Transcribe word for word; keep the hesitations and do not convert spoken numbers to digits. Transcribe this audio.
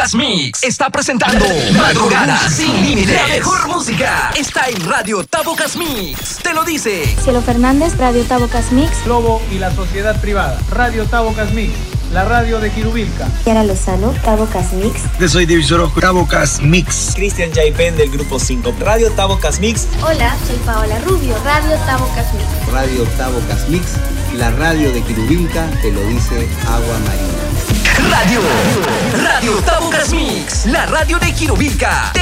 Mix está presentando Madrugadas sin Límites. La mejor música está en Radio Tabocas Mix. Te lo dice Cielo Fernández, Radio Tabocas Mix. Lobo y la Sociedad Privada, Radio Tabocas Mix. La radio de Quirubilca. Kiara Lozano, Tabocas Mix. Yo soy Divisor Ojo, Tabocas Mix. Cristian Jaipen del Grupo cinco, Radio Tabocas Mix. Hola, soy Paola Rubio, Radio Tabocas Mix. Radio Tabocas Mix, la radio de Quirubilca, te lo dice Agua Marina. Radio, Radio Tabocas Mix, la radio de Quirubilca.